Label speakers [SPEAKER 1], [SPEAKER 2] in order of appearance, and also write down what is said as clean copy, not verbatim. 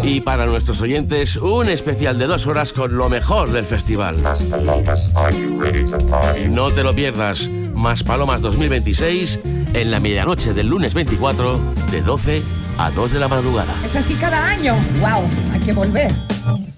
[SPEAKER 1] Y para nuestros oyentes, un especial de 2 horas con lo mejor del festival. No te lo pierdas. Maspalomas 2026 en la medianoche del lunes 24 de 12 a 2 de la madrugada.
[SPEAKER 2] Es así cada año. ¡Wow! Hay que volver.